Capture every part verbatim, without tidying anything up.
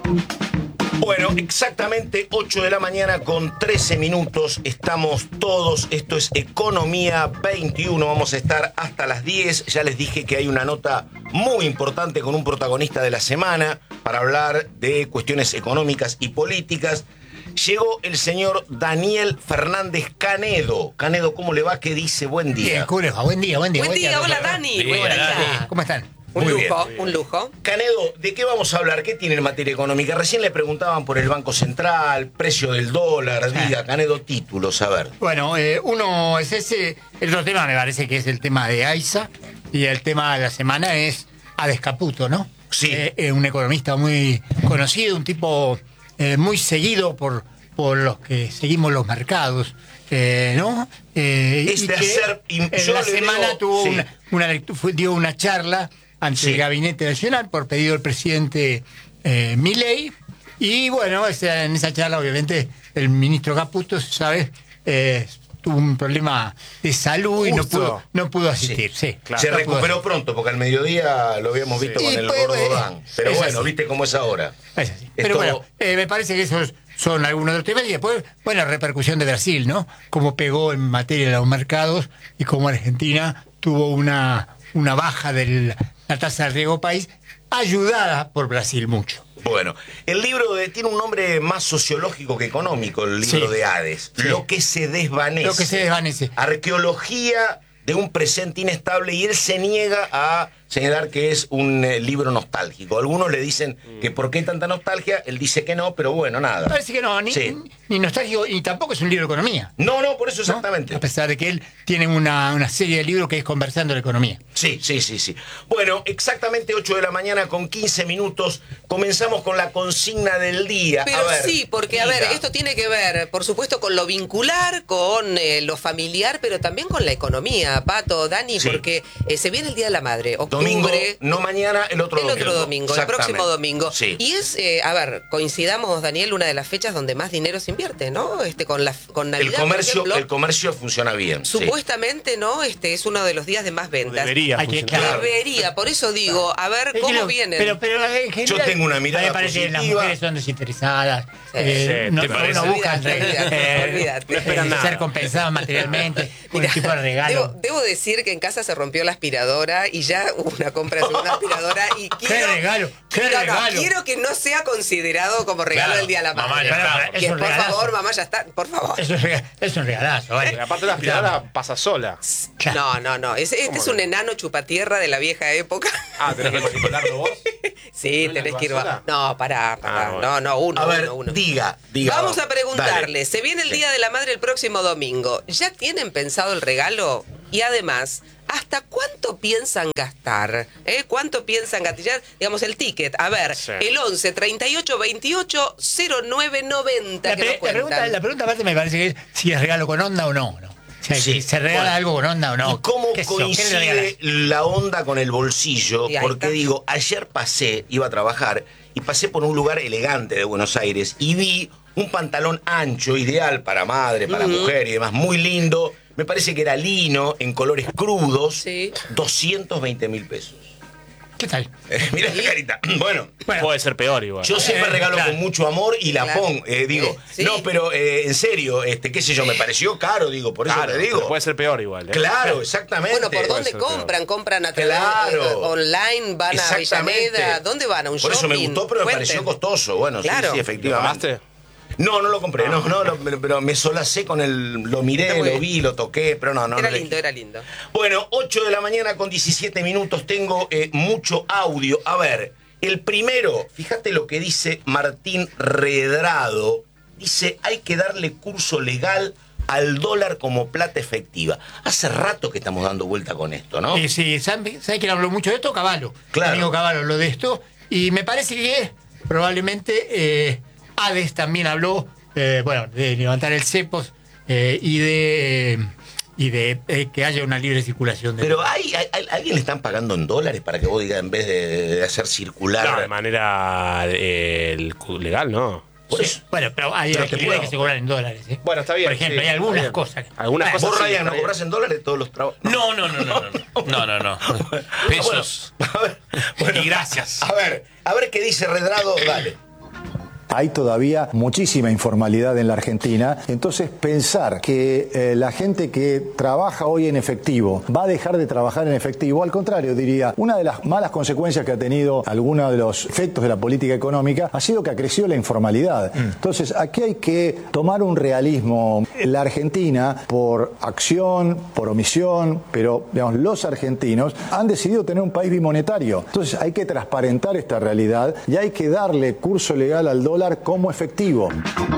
Bueno, exactamente ocho de la mañana con trece minutos. Estamos todos. Esto es Economía veintiuno. Vamos a estar hasta las diez. Ya les dije que hay una nota muy importante con un protagonista de la semana para hablar de cuestiones económicas y políticas. Llegó el señor Daniel Fernández Canedo. Canedo, ¿cómo le va? ¿Qué dice? Buen día. Bien, Curejo, buen día, buen día. Buen día, hola Dani. Buen Buen día. día. ¿Cómo están? Un Muy lujo, bien. un lujo. Canedo, ¿de qué vamos a hablar? ¿Qué tiene en materia económica? Recién le preguntaban por el Banco Central, precio del dólar. Diga, Canedo, títulos, a ver. Bueno, eh, uno es ese. El otro tema me parece que es el tema de AISA. Y el tema de la semana es Ades Caputo, ¿no? Sí. Eh, eh, un economista muy conocido, un tipo eh, muy seguido por, por los que seguimos los mercados, eh, ¿no? Eh, Es y de que hacer- y en yo la le semana digo- tuvo sí. una, una lectu- fue- dio una charla ante Sí. el Gabinete Nacional por pedido del presidente eh, Milei. Y bueno, esa- en esa charla, obviamente, el ministro Caputo, ¿sabes? Eh, tuvo un problema de salud y no Justo. pudo, no pudo asistir. Sí, Claro. Se no pudo recuperó asistir. pronto, porque al mediodía lo habíamos visto Sí, con el pues, gordo eh, Dan. Pero es bueno, así. viste cómo es ahora. Es así. Es Pero todo- bueno, eh, me parece que esos son algunos de los temas. Y después, bueno, repercusión de Brasil, ¿no? Cómo pegó en materia de los mercados y cómo Argentina tuvo una, una baja de la tasa de riesgo país, ayudada por Brasil mucho. Bueno, el libro de, tiene un nombre más sociológico que económico, el libro Sí. de Hades. Sí. Lo que se desvanece. Lo que se desvanece. Arqueología de un presente inestable, y él se niega a señalar que es un eh, libro nostálgico. Algunos le dicen que por qué tanta nostalgia, él dice que no, pero bueno, Me nada. parece que no, ni, Sí. ni nostálgico, y tampoco es un libro de economía. No, no, por eso ¿no? exactamente. A pesar de que él tiene una, una serie de libros que es Conversando la Economía. Sí, sí, sí, sí. Bueno, exactamente ocho de la mañana con quince minutos. Comenzamos con la consigna del día. Pero A ver, sí, porque, a diga. ver, esto tiene que ver, por supuesto, con lo vincular, con eh, lo familiar, pero también con la economía, Pato, Dani, Sí. porque eh, se viene el Día de la Madre, octubre. Domingo, no mañana, el otro El domingo. otro domingo, el Exactamente. próximo domingo. Sí. Y es, eh, a ver, coincidamos, Daniel, una de las fechas donde más dinero se invierte, ¿no? Este, con la con Navidad, El comercio, por ejemplo, el comercio funciona bien. sí. supuestamente, ¿no? Este es uno de los días de más ventas. Debería Hay que- funcionar. claro. Debería, por eso digo, a ver Es que cómo lo- vienen. Pero, pero en general, Yo tengo una mirada a mí me parece que las positiva. mujeres son desinteresadas. Sí. eh, Sí, no, ¿te no parece? buscan Olvídate, olvídate, eh, olvídate. No esperan eh, nada. ser compensadas materialmente con Mira, un tipo de regalo. Debo, debo decir que en casa se rompió la aspiradora y ya hubo una compra de una aspiradora y quiero, regalo! ¡Qué no, no, regalo! quiero que no sea considerado como regalo Claro, del Día de la mamá, Madre. ya está, Que, es un por regalazo. favor, mamá, ya está, por favor. Es un, rega- es un regalazo, vale. Porque aparte la aspiradora pasa sola. Claro. No, no, no. Es- este ¿Cómo es un no? enano chupatierra de la vieja época. Ah, tenés que manipularlo vos. Sí, ¿No tenés la que ir. sola? No, pará, pará. Ah, bueno. No, no, uno, A ver, uno, uno. diga, diga. Vamos a preguntarle, Dale. se viene el Día de la Madre el próximo domingo. ¿Ya tienen pensado el regalo? Y además, ¿hasta cuánto piensan gastar? ¿Eh? ¿Cuánto piensan gatillar? Digamos, el ticket. A ver, Sí. el once, treinta y ocho, veintiocho, cero nueve noventa. La, que pre- nos la pregunta, cuentan. la pregunta aparte me parece que es si es regalo con onda o no. ¿no? O sea, Sí. si se regala Bueno. algo con onda o no. ¿Y cómo ¿Qué sé yo? ¿Qué le coincide regalas? la onda con el bolsillo? Y ahí Porque está. digo, ayer pasé, iba a trabajar, y pasé por un lugar elegante de Buenos Aires y vi un pantalón ancho, ideal para madre, para mujer y demás, muy lindo. Me parece que era lino, en colores crudos, Sí. doscientos veinte mil pesos. ¿Qué tal? Eh, mirá la carita. Bueno, Bueno, Puede ser peor igual. yo siempre Eh, regalo claro. con mucho amor y la Claro. pongo. eh, digo, Eh, sí. no, pero eh, en serio, este, qué sé yo, me pareció caro, digo, por eso Claro, te digo. pero puede ser peor igual. ¿eh? Claro, exactamente. Bueno, ¿por dónde ser compran? ¿Compran a través Claro. eh, online? ¿Van a Exactamente. Avellaneda? ¿Dónde van? ¿A un Por eso me shopping? gustó, pero me Cuenten. pareció costoso. Bueno, Claro. sí, sí, ¿Lo efectivamente. pagaste? No, no lo compré, no, no, lo- pero, pero me solacé con el. Lo miré, Está muy lo bien. vi, lo toqué, pero no, no. Era no le- lindo, era lindo. Bueno, ocho de la mañana con diecisiete minutos, tengo eh, mucho audio. A ver, el primero, fíjate lo que dice Martín Redrado. Dice, hay que darle curso legal al dólar como plata efectiva. Hace rato que estamos dando vuelta con esto, ¿no? Eh, sí, ¿sabe, ¿sabe quién habló mucho de esto? Cavallo. Claro. El amigo Cavallo habló de esto. Y me parece que probablemente eh, Hades también habló, eh, bueno, de levantar el cepos eh, y de y de eh, que haya una libre circulación de Pero hay, hay- hay- ¿alguien le están pagando en dólares para que vos digas en vez de, de hacer circular? No, de manera eh, el- legal, ¿no. Por eso. Bueno, pero hay Pero te actividades puedo- que se cobran en dólares. ¿eh? Bueno, está bien, Por ejemplo, sí, hay algunas está bien. cosas. que- Algunas Bueno, cosas ¿Vos, sí, Ryan, está no bien. cobras en dólares todos los trabajos? No, no, no, no, no, no, no, no. Pesos. A ver, bueno, Y gracias. A ver, a ver qué dice Redrado, dale. hay todavía muchísima informalidad en la Argentina. Entonces, pensar que eh, la gente que trabaja hoy en efectivo va a dejar de trabajar en efectivo, al contrario, diría, una de las malas consecuencias que ha tenido alguno de los efectos de la política económica ha sido que ha crecido la informalidad. Mm. Entonces, aquí hay que tomar un realismo. La Argentina, por acción, por omisión, pero digamos, los argentinos han decidido tener un país bimonetario. Entonces, hay que transparentar esta realidad y hay que darle curso legal al dólar como efectivo.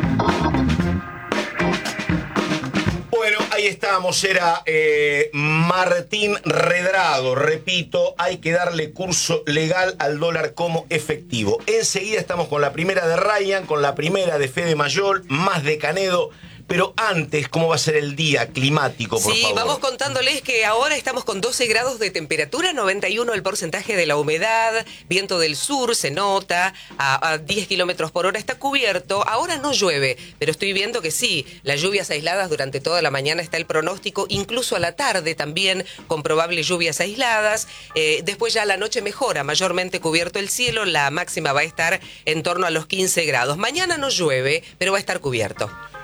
Bueno, ahí estábamos, era eh, Martín Redrado, repito, hay que darle curso legal al dólar como efectivo. Enseguida estamos con la primera de Ryan, con la primera de Fede Mayol, más de Canedo. Pero antes, ¿cómo va a ser el día climático, por sí, favor? Sí, vamos contándoles que ahora estamos con doce grados de temperatura, noventa y uno el porcentaje de la humedad, viento del sur se nota, a, a diez kilómetros por hora está cubierto. Ahora no llueve, pero estoy viendo que sí, las lluvias aisladas durante toda la mañana está el pronóstico, incluso a la tarde también con probables lluvias aisladas. Eh, después ya a la noche mejora, mayormente cubierto el cielo, la máxima va a estar en torno a los quince grados. Mañana no llueve, pero va a estar cubierto.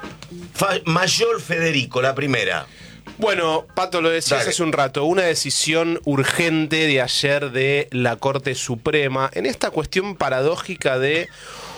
Mayol Federico, la primera. Bueno, Pato, lo decías Dale. hace un rato, una decisión urgente de ayer de la Corte Suprema en esta cuestión paradójica de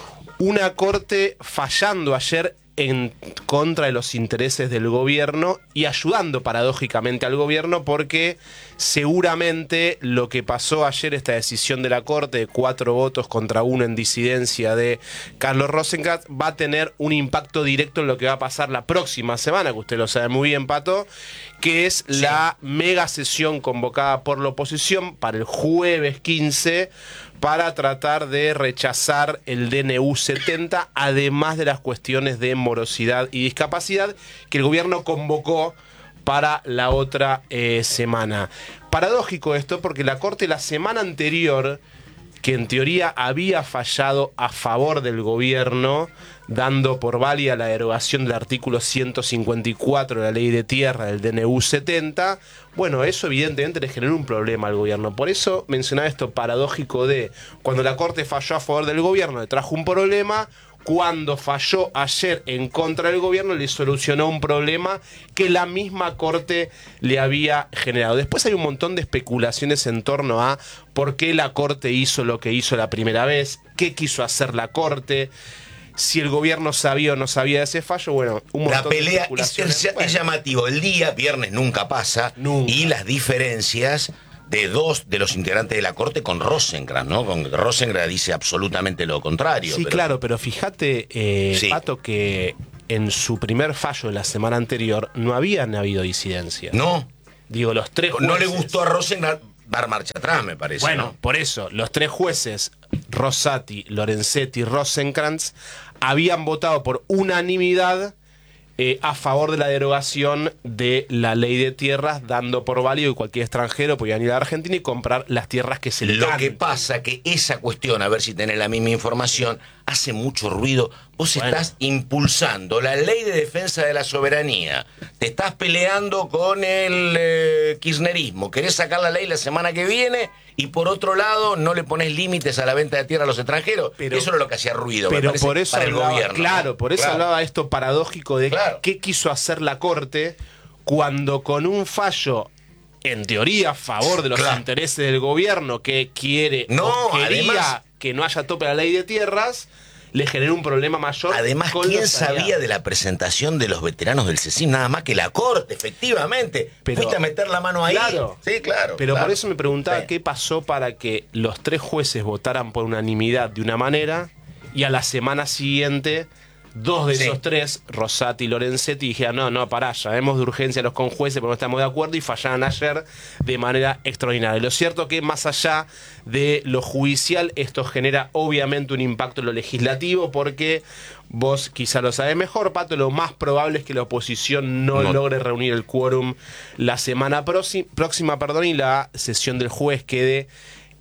una Corte fallando ayer en contra de los intereses del gobierno y ayudando paradójicamente al gobierno, porque seguramente lo que pasó ayer, esta decisión de la Corte de cuatro votos contra uno en disidencia de Carlos Rosenkrantz, va a tener un impacto directo en lo que va a pasar la próxima semana, que usted lo sabe muy bien, Pato, que es sí. la mega sesión convocada por la oposición para el jueves quince para tratar de rechazar el D N U setenta, además de las cuestiones de morosidad y discapacidad que el gobierno convocó para la otra eh, semana. Paradójico esto porque la Corte la semana anterior, que en teoría había fallado a favor del gobierno, dando por válida la derogación del artículo ciento cincuenta y cuatro de la Ley de Tierra del D N U setenta, bueno, eso evidentemente le generó un problema al gobierno. Por eso mencionaba esto paradójico de cuando la Corte falló a favor del gobierno le trajo un problema, cuando falló ayer en contra del gobierno le solucionó un problema que la misma Corte le había generado. Después hay un montón de especulaciones en torno a por qué la Corte hizo lo que hizo la primera vez, qué quiso hacer la Corte, si el gobierno sabía o no sabía de ese fallo. Bueno, un montón la pelea de especulaciones. Es, es, bueno. es llamativo. El día viernes nunca pasa Nunca. Y las diferencias de dos de los integrantes de la Corte con Rosenkrantz, ¿no? Con Rosenkrantz dice absolutamente lo contrario. Sí, pero... claro, pero fíjate, eh, sí. Pato, que en su primer fallo de la semana anterior no habían habido disidencias. No. Digo, los tres jueces... No le gustó a Rosenkrantz dar marcha atrás, me parece. Bueno, ¿no? por eso, los tres jueces, Rosati, Lorenzetti y Rosenkrantz, habían votado por unanimidad eh, a favor de la derogación de la Ley de Tierras, dando por válido que cualquier extranjero podía ir a la Argentina y comprar las tierras que se le Lo canten. que pasa que esa cuestión, a ver si tenés la misma información, hace mucho ruido. Vos bueno. estás impulsando la Ley de Defensa de la Soberanía, te estás peleando con el eh, kirchnerismo, querés sacar la ley la semana que viene y por otro lado no le pones límites a la venta de tierra a los extranjeros. Pero, eso era lo que hacía ruido, pero me parece, por eso para hablaba, el gobierno. Claro, ¿no? por eso claro. hablaba esto paradójico de claro. qué quiso hacer la Corte cuando con un fallo en teoría a favor de los claro. intereses del gobierno que quiere no, o quería además, que no haya tope a la Ley de Tierras, le generó un problema mayor. Además, con ¿quién los sabía aliados? de la presentación de los veteranos del CECIM? Nada más que la Corte, efectivamente. Pero, fuiste a meter la mano ahí. Claro. Sí, claro. Pero claro. por eso me preguntaba sí. qué pasó para que los tres jueces votaran por unanimidad de una manera y a la semana siguiente dos de sí. esos tres, Rosati y Lorenzetti, dijeron, no, no, pará, llamemos de urgencia a los conjueces porque no estamos de acuerdo, y fallaron ayer de manera extraordinaria. Lo cierto es que más allá de lo judicial, esto genera obviamente un impacto en lo legislativo, porque vos quizá lo sabés mejor, Pato, lo más probable es que la oposición no, no. logre reunir el quórum la semana próxima, perdón, y la sesión del jueves quede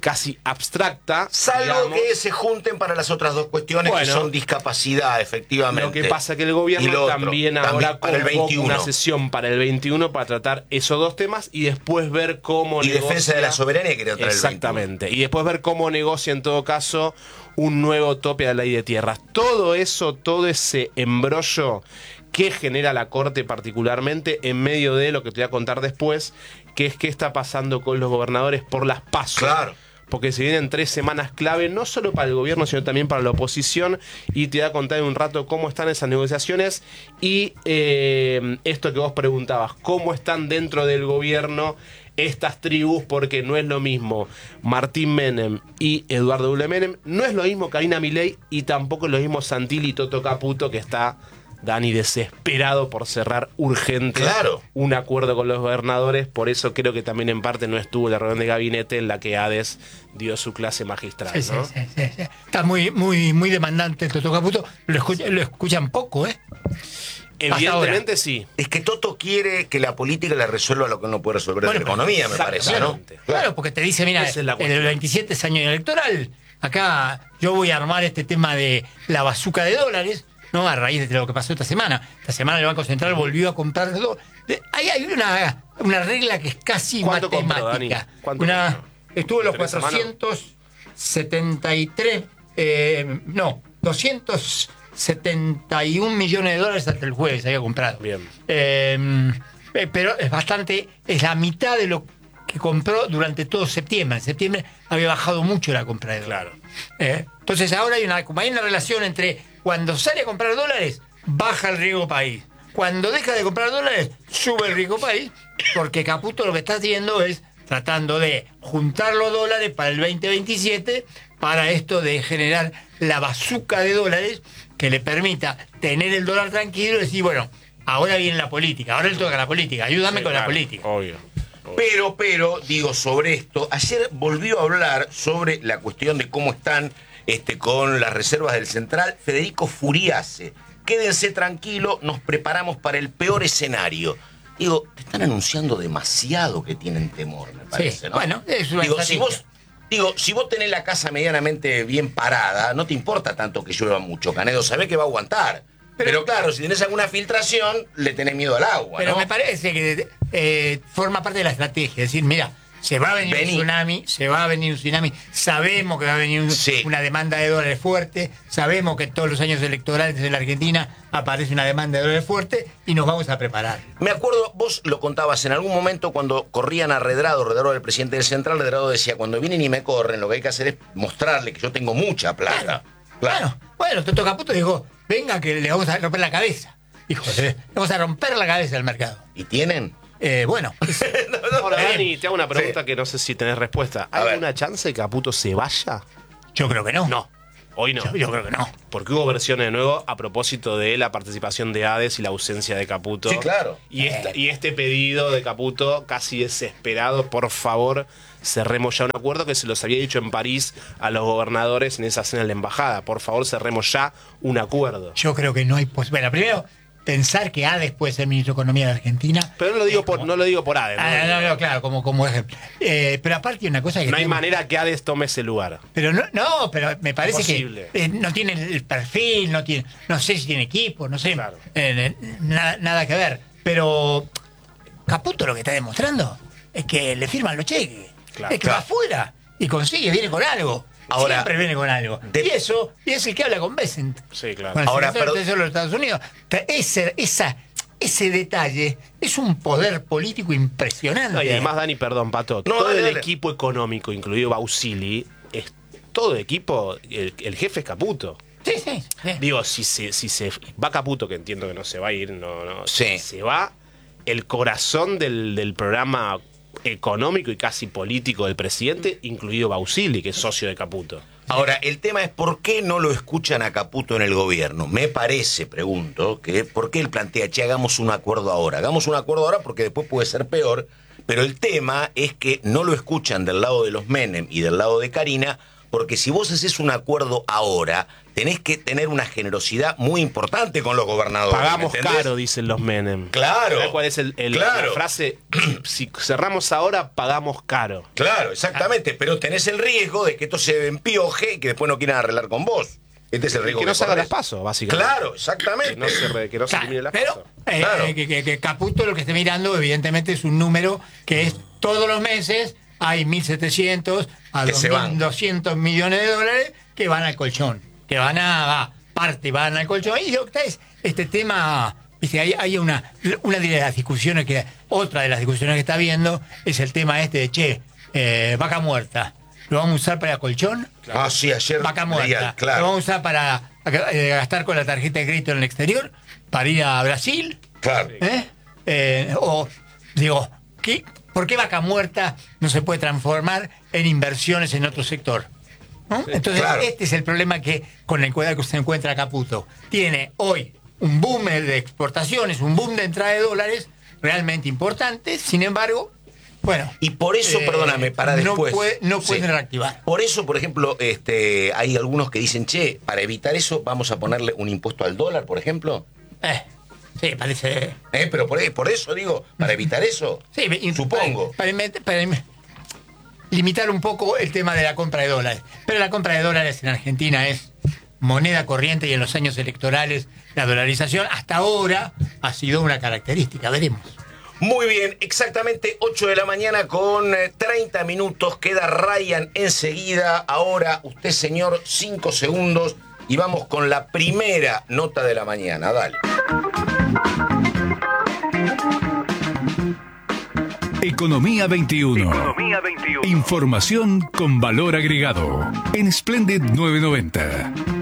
casi abstracta. Salvo digamos. que se junten para las otras dos cuestiones, Bueno, que son discapacidad, efectivamente. Lo que pasa es que el Y gobierno lo otro, también ahora también para el convoca veintiuno. una sesión para el veintiuno para tratar esos dos temas y después ver cómo Y negocia... defensa de la soberanía, quería tratar el Exactamente. Y después ver cómo negocia en todo caso un nuevo tope a la ley de tierras. Todo eso, todo ese embrollo que genera la Corte particularmente en medio de lo que te voy a contar después, que es qué está pasando con los gobernadores por las PASO. Claro. Porque se vienen tres semanas clave, no solo para el gobierno, sino también para la oposición. Y te voy a contar en un rato cómo están esas negociaciones. Y eh, esto que vos preguntabas, cómo están dentro del gobierno estas tribus, porque no es lo mismo Martín Menem y Eduardo Doble Menem, no es lo mismo Karina Milei y tampoco es lo mismo Santilli y Toto Caputo, que está... Dani desesperado por cerrar urgente Claro. un acuerdo con los gobernadores. Por eso creo que también en parte no estuvo la reunión de gabinete en la que Hades dio su clase magistral, Sí, sí, ¿no? sí, sí, sí. Está muy, muy, muy demandante Toto Caputo. Lo, escuch- lo escuchan poco, ¿eh? Evidentemente sí. Es que Toto quiere que la política le resuelva lo que no puede resolver Bueno, en la economía, me parece, ¿no? exactamente. Claro, porque te dice, mira, Esa es la el cuestión. veintisiete es año electoral. Acá yo voy a armar este tema de la bazuca de dólares, ¿no? A raíz de lo que pasó esta semana. Esta semana el Banco Central volvió a comprar dólares. Ahí hay una, una regla que es casi ¿Cuánto compró, matemática. Dani? ¿Cuánto Una, compró? estuvo en los ¿Tenés a mano? cuatrocientos setenta y tres, eh, no, doscientos setenta y un millones de dólares hasta el jueves había comprado. Bien. Eh, eh, pero es bastante, es la mitad de lo que compró durante todo septiembre. En septiembre había bajado mucho la compra de dólares. Claro. Eh, entonces ahora hay una, como hay una relación entre cuando sale a comprar dólares, baja el riesgo país. Cuando deja de comprar dólares, sube el riesgo país, porque Caputo lo que está haciendo es tratando de juntar los dólares para el veinte veintisiete, para esto de generar la bazuca de dólares que le permita tener el dólar tranquilo y decir, bueno, ahora viene la política, ahora le toca la política, ayúdame Sí, con la claro, política. Obvio. Pero, pero, digo, sobre esto, ayer volvió a hablar sobre la cuestión de cómo están este, con las reservas del Central Federico Furiase. Quédense tranquilos, nos preparamos para el peor escenario. Digo, te están anunciando demasiado que tienen temor, me parece, Sí, ¿no? bueno, es una digo, si estrategia. vos, digo, si vos tenés la casa medianamente bien parada, no te importa tanto que llueva mucho, Canedo, sabés que va a aguantar. Pero, Pero- claro, si tenés alguna filtración, le tenés miedo al agua, Pero ¿no? me parece que eh, forma parte de la estrategia. Es decir, mira, se va a venir Vení. un tsunami, se va a venir un tsunami, sabemos que va a venir un- Sí. una demanda de dólares fuerte, sabemos que todos los años electorales en la Argentina aparece una demanda de dólares fuerte y nos vamos a preparar. Me acuerdo, vos lo contabas en algún momento cuando corrían a Redrado, Redrado era el presidente del Central, Redrado decía, cuando vienen y me corren, lo que hay que hacer es mostrarle que yo tengo mucha plata. Claro. Bueno, bueno, Toto Caputo dijo, venga que le vamos a romper la cabeza. Hijo, le vamos a romper la cabeza al mercado. ¿Y tienen? Eh, bueno, Ahora, Eh, Dani, te hago una pregunta sí. que no sé si tenés respuesta. A ¿Hay ver. alguna chance de que Caputo se vaya? yo creo que no. No. Hoy no. Yo, yo creo que no. Porque hubo versiones de nuevo a propósito de la participación de Hades y la ausencia de Caputo. Sí, claro. Y, esta- y este pedido de Caputo, casi desesperado, por favor, cerremos ya un acuerdo que se los había dicho en París a los gobernadores en esa cena en la embajada. Por favor, cerremos ya un acuerdo. Yo creo que no hay posibilidad. Bueno, primero, pensar que Hades puede ser ministro de Economía de Argentina. Pero no lo digo por, no lo digo por Hades. Ah, ¿no? no, no, claro, como, como ejemplo. Eh, pero aparte hay una cosa que... No hay tenemos- manera que Hades tome ese lugar. Pero no, no, pero me parece Imposible. que eh, no tiene el perfil, no tiene, no sé si tiene equipo, no sé, Claro. eh, eh, nada, nada que ver. Pero Caputo lo que está demostrando es que le firman los cheques, Claro. es que Claro. va afuera y consigue, viene con algo. Ahora, Siempre viene con algo. de- Y eso, y es el que habla con Bessent. Sí, claro. Con el Ahora, secretario pero- de Tesoro de los Estados Unidos. Ese, esa, ese detalle es un poder político impresionante. No, y además, Dani, perdón, Pato, No, todo dale, el dale. equipo económico, incluido Bausili, es todo el equipo, el, el jefe es Caputo. Sí, sí, sí. Digo, si se, si se va Caputo, que entiendo que no se va a ir, no, no. Sí. Si se va, el corazón del, del programa económico y casi político del presidente, incluido Bausili, que es socio de Caputo. Ahora, el tema es por qué no lo escuchan a Caputo en el gobierno. Me parece, pregunto, que por qué él plantea, che, hagamos un acuerdo ahora. Hagamos un acuerdo ahora porque después puede ser peor. Pero el tema es que no lo escuchan del lado de los Menem y del lado de Karina porque si vos haces un acuerdo ahora, tenés que tener una generosidad muy importante con los gobernadores. Pagamos ¿me entendés? caro, dicen los Menem. Claro. ¿Sabés cuál es el, el- Claro. la frase? Si cerramos ahora, pagamos caro. Claro, exactamente, pero tenés el riesgo de que esto se empioje y que después no quieran arreglar con vos. Este es el riesgo Que no se haga corres. las pasos, básicamente. Claro, exactamente. Que no se, re- que no se Claro, elimine las pero pasos. eh, Claro. eh, que, que- que Caputo lo que esté mirando, evidentemente, es un número que es todos los meses hay mil setecientos a Que se van. dos mil doscientos millones de dólares que van al colchón, que van a, a parte, van al colchón. Y lo que es este tema, viste, hay, hay una, una de las discusiones que, otra de las discusiones que está habiendo es el tema este de, che, eh, vaca muerta, ¿lo vamos a usar para colchón? Ah, sí, ayer Vaca leía, muerta. claro. ¿Lo vamos a usar para eh, gastar con la tarjeta de crédito en el exterior? ¿Para ir a Brasil? Claro. ¿Eh? Eh, o, digo, ¿qué, ¿por qué vaca muerta no se puede transformar en inversiones en otro sector? ¿No? Entonces, claro. este es el problema que con el cual se encuentra Caputo. Tiene hoy un boom de exportaciones, un boom de entrada de dólares realmente importante, sin embargo, bueno. Y por eso, eh, perdóname, para no después. puede- no Sí. pueden reactivar. Por eso, por ejemplo, este, hay algunos que dicen, che, para evitar eso, vamos a ponerle un impuesto al dólar, por ejemplo. Eh, sí, parece. ¿Eh? Pero por, por eso digo, para evitar eso. Sí, y- Supongo. Para, para- para limitar un poco el tema de la compra de dólares. Pero la compra de dólares en Argentina es moneda corriente y en los años electorales la dolarización hasta ahora ha sido una característica. Veremos. Muy bien, exactamente ocho de la mañana con eh, treinta minutos. Queda Ryan enseguida. Ahora usted, señor, cinco segundos. Y vamos con la primera nota de la mañana. Dale. Economía veintiuno. Economía veintiuno. Información con valor agregado. En Splendid novecientos noventa.